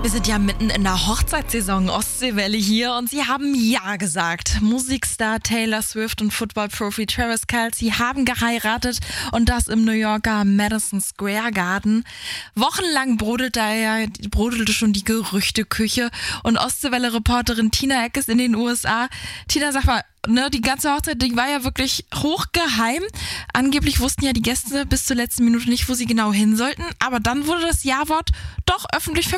Wir sind ja mitten in der Hochzeitssaison, Ostseewelle hier, und sie haben Ja gesagt. Musikstar Taylor Swift und Football-Profi Travis Kelce haben geheiratet, und das im New Yorker Madison Square Garden. Wochenlang brodelte schon die Gerüchteküche, und Ostseewelle-Reporterin Tina Eck ist in den USA. Tina, sag mal, die ganze Hochzeit, die war ja wirklich hochgeheim. Angeblich wussten ja die Gäste bis zur letzten Minute nicht, wo sie genau hin sollten, aber dann wurde das Ja-Wort doch öffentlich verkündet.